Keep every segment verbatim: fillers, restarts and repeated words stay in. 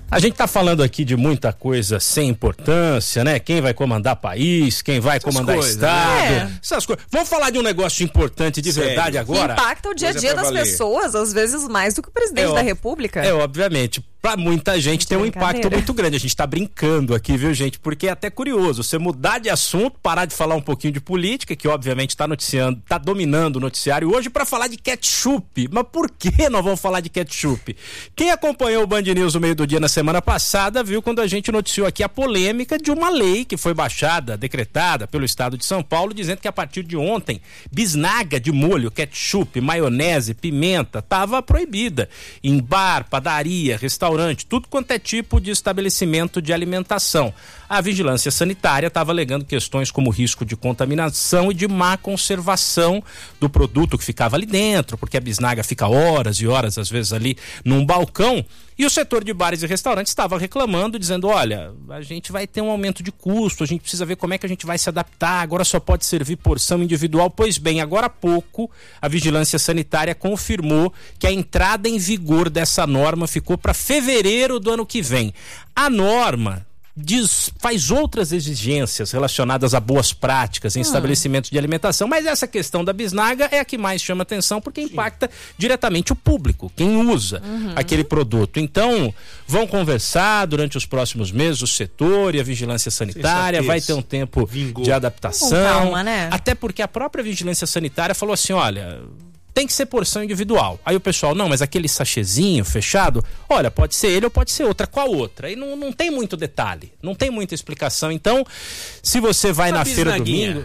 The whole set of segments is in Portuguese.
A gente tá falando aqui de muita coisa sem importância, né? Quem vai comandar país, quem vai essas comandar coisas, estado, né? Essas coisas. Vamos falar de um negócio importante de Sério? verdade agora? Que impacta o dia a dia das valer. pessoas, às vezes mais do que o presidente é, da República. É, obviamente. Pra muita gente tem um impacto muito grande. A gente tá brincando aqui, viu, gente? Porque é até curioso. Você mudar de assunto, parar de falar um pouquinho de política, que obviamente tá noticiando, tá dominando o noticiário hoje, pra falar de ketchup. Mas por que nós vamos falar de ketchup? Quem acompanhou o Band News no meio do dia na semana passada viu quando a gente noticiou aqui a polêmica de uma lei que foi baixada, decretada pelo estado de São Paulo, dizendo que a partir de ontem, bisnaga de molho, ketchup, maionese, pimenta, tava proibida em bar, padaria, restaurante, tudo quanto é tipo de estabelecimento de alimentação. A vigilância sanitária estava alegando questões como risco de contaminação e de má conservação do produto que ficava ali dentro, porque a bisnaga fica horas e horas, às vezes, ali num balcão. E o setor de bares e restaurantes estava reclamando, dizendo, olha, a gente vai ter um aumento de custo, a gente precisa ver como é que a gente vai se adaptar, agora só pode servir porção individual. Pois bem, agora há pouco a vigilância sanitária confirmou que a entrada em vigor dessa norma ficou para fevereiro do ano que vem. A norma diz, faz outras exigências relacionadas a boas práticas em hum. estabelecimentos de alimentação, mas essa questão da bisnaga é a que mais chama atenção, porque impacta Sim. diretamente o público, quem usa uhum. aquele produto. Então, vão conversar durante os próximos meses o setor e a vigilância sanitária, vai ter um tempo Vingou. de adaptação, Com calma, né? Até porque a própria vigilância sanitária falou assim, olha, tem que ser porção individual. Aí o pessoal, não, mas aquele sachêzinho fechado, olha, pode ser ele ou pode ser outra. Qual outra? Aí não, não tem muito detalhe, não tem muita explicação. Então, se você vai uma na feira domingo,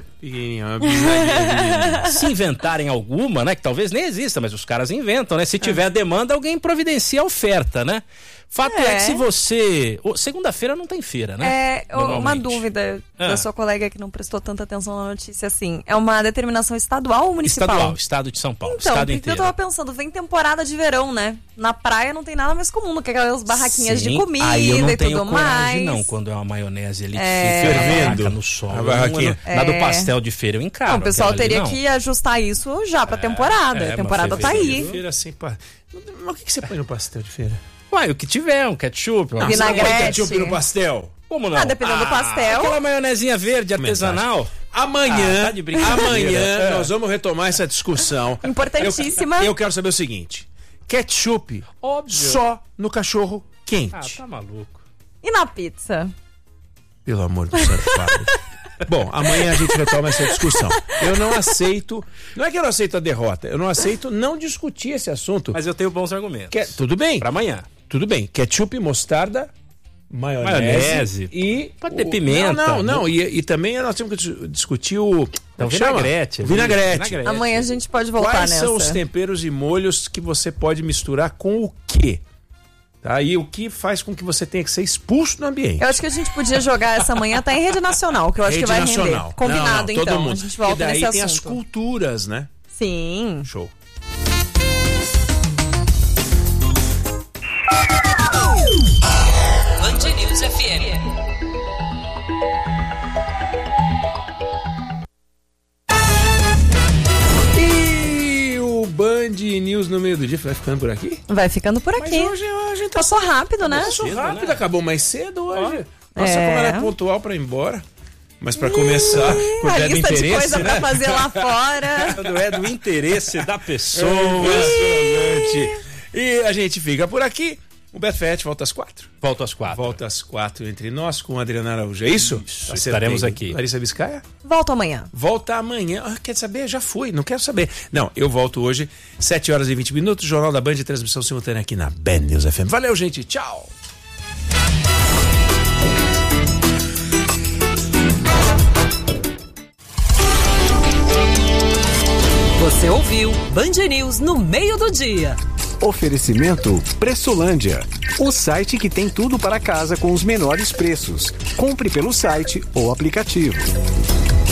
se inventarem alguma, né, que talvez nem exista, mas os caras inventam, né? Se tiver é. demanda, alguém providencia a oferta, né? Fato é, é que se você... Segunda-feira não tem feira, né? É, uma dúvida ah. da sua colega que não prestou tanta atenção na notícia, assim. É uma determinação estadual ou municipal? Estadual, estado de São Paulo, então, estado inteiro. Eu tava pensando, vem temporada de verão, né? Na praia não tem nada mais comum do que aquelas barraquinhas Sim, de comida aí eu não e tenho tudo coragem, mais. não, quando é uma maionese ali é... que fervendo no sol. A barraquinha. É... Na do pastel de feira eu encaro. Não, o pessoal teria ali, que ajustar isso já pra é, temporada. É, a temporada tá aí. Feira assim, pa... Mas o que, que você põe no pastel de feira? Ué, o que tiver, um ketchup, um vinagrete. Não ketchup no pastel. Como não? Ah, dependendo ah, do pastel. Aquela maionezinha verde artesanal. Amanhã, ah, tá amanhã é. nós vamos retomar essa discussão. Importantíssima. Eu, eu quero saber o seguinte: ketchup Óbvio. só no cachorro quente. Ah, tá maluco. E na pizza? Pelo amor do Santo Padre. Bom, amanhã a gente retoma essa discussão. Eu não aceito, não é que eu não aceito a derrota, eu não aceito não discutir esse assunto. Mas eu tenho bons argumentos. Que, tudo bem. Pra amanhã. Tudo bem. Ketchup, mostarda, maionese, maionese e... Pode ter pimenta. Não, não, não. E, e também nós temos que discutir o... Então, vinagrete, vinagrete. Vinagrete. Amanhã a gente pode voltar Quais nessa. Quais são os temperos e molhos que você pode misturar com o quê? Tá? E o que faz com que você tenha que ser expulso do ambiente? Eu acho que a gente podia jogar essa manhã até em rede nacional, que eu acho rede que vai nacional. render. Combinado, não, não, então. Mundo. A gente volta e daí nesse tem assunto. As culturas, né? Sim. Show. Band News F M. Band News no meio do dia vai ficando por aqui? Vai ficando por aqui. Mas hoje, hoje a gente passou rápido, né? Passou cedo, rápido, né? Acabou mais cedo hoje. Oh. Nossa, é. como ela é pontual pra ir embora. Mas pra começar, quando é do interesse, de coisa né? pra fazer lá fora. Quando é do interesse da pessoa. É e a gente fica por aqui. O Beto Fett volta às quatro. Volta às quatro. Volta às quatro entre nós com a Adriana Araújo. É isso? Isso. Tá Estaremos bem. aqui. Larissa Biscaia? Volto amanhã. Volta amanhã. Ah, quer saber? Já fui. Não quero saber. Não, eu volto hoje, sete horas e vinte minutos. Jornal da Band, transmissão simultânea aqui na Band News F M. Valeu, gente. Tchau. Você ouviu Band News no meio do dia. Oferecimento Pressolândia, o site que tem tudo para casa com os menores preços. Compre pelo site ou aplicativo.